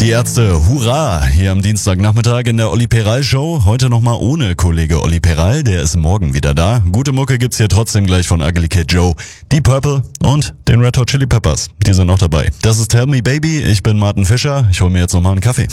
Die Ärzte, hurra! Hier am Dienstagnachmittag in der Olli Peral Show. Heute nochmal ohne Kollege Olli Peral, der ist morgen wieder da. Gute Mucke gibt's hier trotzdem gleich von Ugly Kid Joe, Deep Purple und den Red Hot Chili Peppers. Die sind noch dabei. Das ist Tell Me Baby, ich bin Martin Fischer. Ich hole mir jetzt nochmal einen Kaffee.